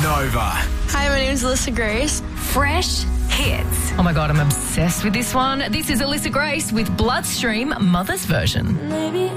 Nova. Hi, my name is Alyssa Grace. Fresh hits. Oh my God, I'm obsessed with this one. This is Alyssa Grace with Bloodstream Mother's Version. Maybe